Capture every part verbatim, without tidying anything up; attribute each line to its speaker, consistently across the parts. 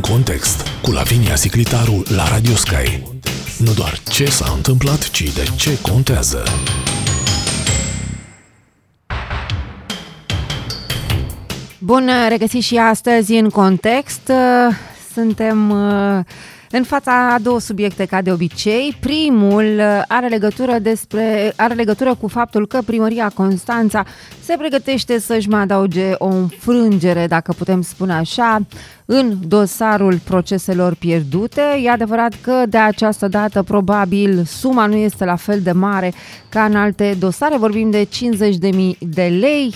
Speaker 1: context cu Lavinia Siclitaru la Radio Sky. Nu doar ce s-a întâmplat, ci de ce contează.
Speaker 2: Bun, regăsit și astăzi în context. Suntem în fața a două subiecte ca de obicei. Primul are legătură, despre, are legătură cu faptul că Primăria Constanța se pregătește să-și mai adauge o înfrângere, dacă putem spune așa, în dosarul proceselor pierdute. E adevărat că de această dată probabil suma nu este la fel de mare ca în alte dosare. Vorbim de cincizeci de mii de lei,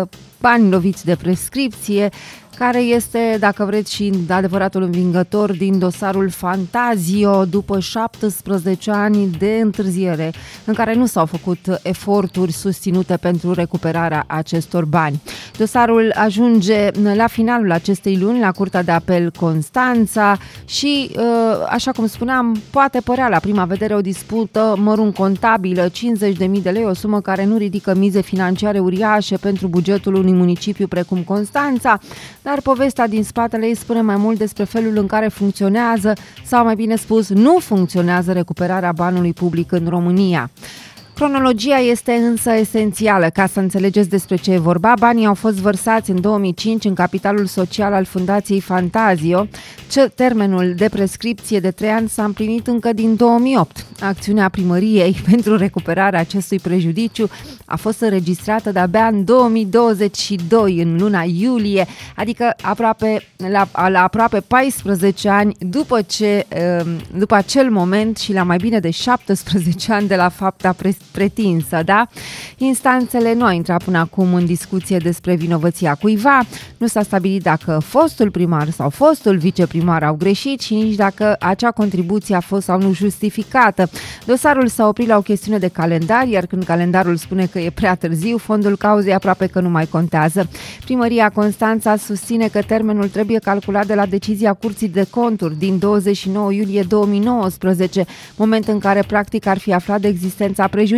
Speaker 2: bani loviți de prescripție, care este, dacă vreți, și adevăratul învingător din dosarul Fantazio după șaptesprezece ani de întârziere, în care nu s-au făcut eforturi susținute pentru recuperarea acestor bani. Dosarul ajunge la finalul acestei luni la Curtea de Apel Constanța și, așa cum spuneam, poate părea la prima vedere o dispută mărunt contabilă, cincizeci de mii de lei, o sumă care nu ridică mize financiare uriașe pentru bugetul unui municipiu precum Constanța, dar povestea din spatele ei spune mai mult despre felul în care funcționează, sau mai bine spus, nu funcționează recuperarea banului public în România. Cronologia este însă esențială ca să înțelegeți despre ce e vorba. Banii au fost vărsați în două mii cinci în capitalul social al Fundației Fantazio. Ce termenul de prescripție de trei ani s-a împlinit încă din două mii opt. Acțiunea primăriei pentru recuperarea acestui prejudiciu a fost înregistrată de-abia în două mii douăzeci și doi, în luna iulie, adică aproape, la, la aproape paisprezece ani după, ce, după acel moment și la mai bine de șaptesprezece ani de la fapta prescripției pretinsă, da? Instanțele nu au intrat până acum în discuție despre vinovăția cuiva, nu s-a stabilit dacă fostul primar sau fostul viceprimar au greșit și nici dacă acea contribuție a fost sau nu justificată. Dosarul s-a oprit la o chestiune de calendar, iar când calendarul spune că e prea târziu, fondul cauzei aproape că nu mai contează. Primăria Constanța susține că termenul trebuie calculat de la decizia Curții de Conturi din douăzeci și nouă iulie două mii nouăsprezece, moment în care practic ar fi aflat de existența prejudiciului.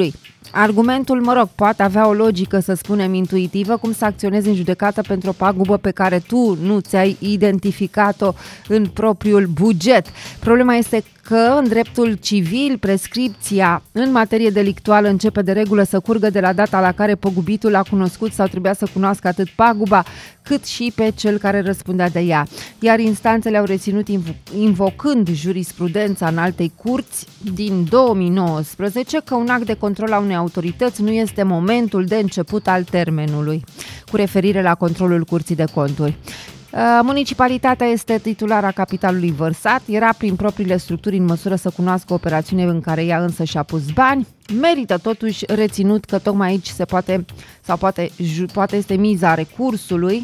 Speaker 2: Argumentul, mă rog, poate avea o logică, să spunem, intuitivă, cum să acționezi în judecată pentru o pagubă pe care tu nu ți-ai identificat-o în propriul buget. Problema este că în dreptul civil, prescripția în materie delictuală începe de regulă să curgă de la data la care păgubitul a cunoscut sau trebuia să cunoască atât paguba, cât și pe cel care răspundea de ea. Iar instanțele au reținut, invocând jurisprudența în altei curți din două mii nouăsprezece, că un act de control a unei autorități nu este momentul de început al termenului, cu referire la controlul Curții de Conturi. Municipalitatea este titulara capitalului vărsat, era prin propriile structuri în măsură să cunoască operațiune în care ea însă și-a pus bani. Merită totuși reținut că tocmai aici se poate, sau poate, poate este miza recursului,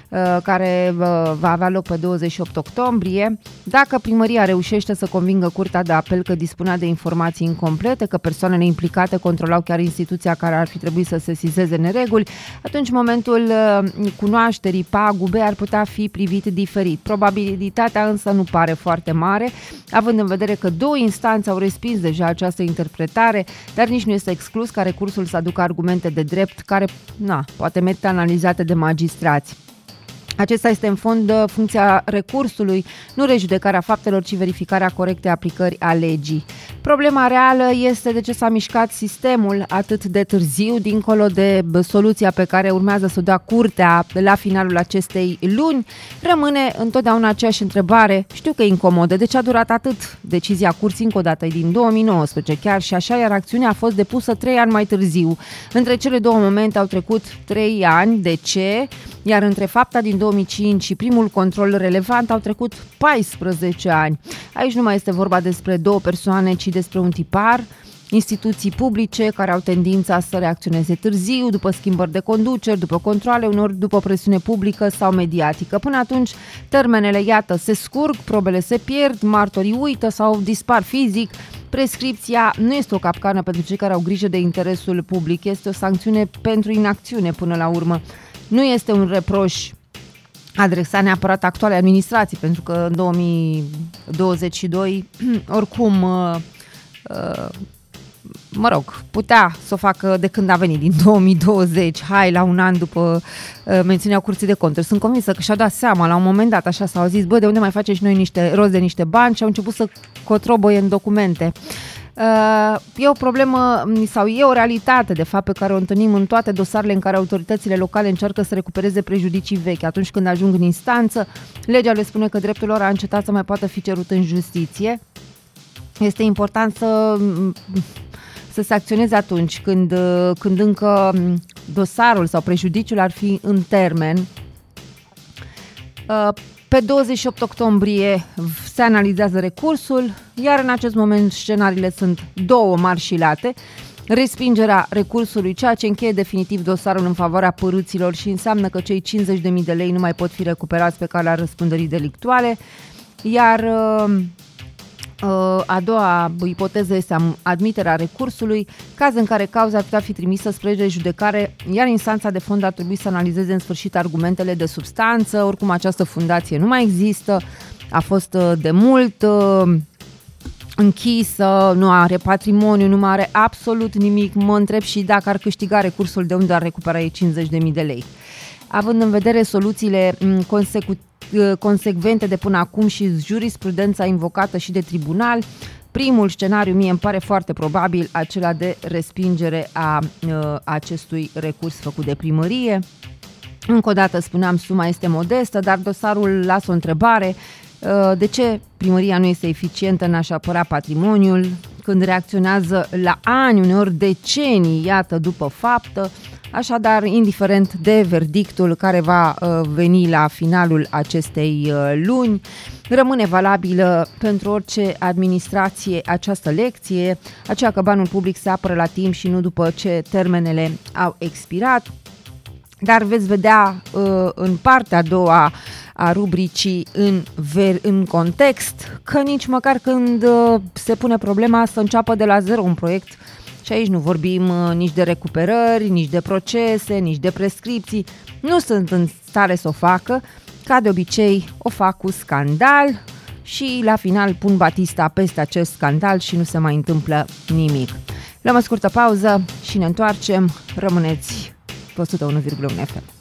Speaker 2: care va avea loc pe douăzeci și opt octombrie. Dacă primăria reușește să convingă Curtea de Apel că dispunea de informații incomplete, că persoanele implicate controlau chiar instituția care ar fi trebuit să sesizeze nereguli, atunci momentul cunoașterii pagube ar putea fi privit diferit. Probabilitatea însă nu pare foarte mare, având în vedere că două instanțe au respins deja această interpretare, dar nici nu este exclus ca recursul să aducă argumente de drept care, na, poate merită analizate de magistrați. Acesta este în fond funcția recursului, nu rejudecarea faptelor, ci verificarea corectei aplicări a legii. Problema reală este de ce s-a mișcat sistemul atât de târziu, dincolo de soluția pe care urmează să o dea curtea la finalul acestei luni. Rămâne întotdeauna aceeași întrebare, știu că e incomodă, de ce a durat atât decizia curții încă o dată, din două mii nouăsprezece chiar și așa, iar acțiunea a fost depusă trei ani mai târziu. Între cele două momente au trecut trei ani, de ce? Iar între fapta din două mii cinci și primul control relevant au trecut paisprezece ani. Aici nu mai este vorba despre două persoane, ci despre un tipar, instituții publice care au tendința să reacționeze târziu, după schimbări de conduceri, după controale, unor după presiune publică sau mediatică. Până atunci, termenele, iată, se scurg, probele se pierd, martorii uită sau dispar fizic. Prescripția nu este o capcană pentru cei care au grijă de interesul public, este o sancțiune pentru inacțiune până la urmă. Nu este un reproș adresat neapărat actualei administrații, pentru că în două mii douăzeci și doi, oricum, mă rog, putea să o facă de când a venit, din două mii douăzeci, hai, la un an după uh, mențiunea Curții de Conturi. Sunt convinsă că și-au dat seama, la un moment dat, așa s-au zis, bă, de unde mai facem și noi niște rost de niște bani, și au început să cotroboie în documente. Uh, e o problemă sau e o realitate, de fapt, pe care o întâlnim în toate dosarele în care autoritățile locale încearcă să recupereze prejudicii vechi. Atunci când ajung în instanță, legea le spune că dreptul lor a încetat să mai poată fi cerut în justiție. Este important să, să se acționeze atunci când, când încă dosarul sau prejudiciul ar fi în termen. Pe douăzeci și opt octombrie se analizează recursul, iar în acest moment scenariile sunt două mari și late. Respingerea recursului, ceea ce încheie definitiv dosarul în favoarea părâților și înseamnă că cei cincizeci de mii de lei nu mai pot fi recuperați pe calea răspundării delictuale, iar a doua ipoteză este admiterea recursului, caz în care cauza ar putea fi trimisă spre judecare, iar instanța de fond ar trebui să analizeze în sfârșit argumentele de substanță. Oricum, această fundație nu mai există, a fost de mult închisă, nu are patrimoniu, nu mai are absolut nimic. Mă întreb și dacă ar câștiga recursul, de unde ar recupera ei cincizeci de mii de lei. Având în vedere soluțiile consecutive consecvente de până acum și jurisprudența invocată și de tribunal, primul scenariu mie îmi pare foarte probabil, acela de respingere a uh, acestui recurs făcut de primărie. Încă o dată spuneam, suma este modestă, dar dosarul lasă o întrebare: uh, de ce primăria nu este eficientă în a-și apăra patrimoniul când reacționează la ani, uneori decenii, iată, după faptă? Așadar, indiferent de verdictul care va uh, veni la finalul acestei uh, luni, rămâne valabilă pentru orice administrație această lecție, aceea că banul public se apără la timp și nu după ce termenele au expirat. Dar veți vedea uh, în partea a doua a rubricii în, ver- în context că nici măcar când uh, se pune problema să înceapă de la zero un proiect, și aici nu vorbim nici de recuperări, nici de procese, nici de prescripții, nu sunt în stare să o facă, ca de obicei o fac cu scandal și la final pun Batista peste acest scandal și nu se mai întâmplă nimic. Luăm o scurtă pauză și ne întoarcem, rămâneți pe o sută unu virgulă unu F M.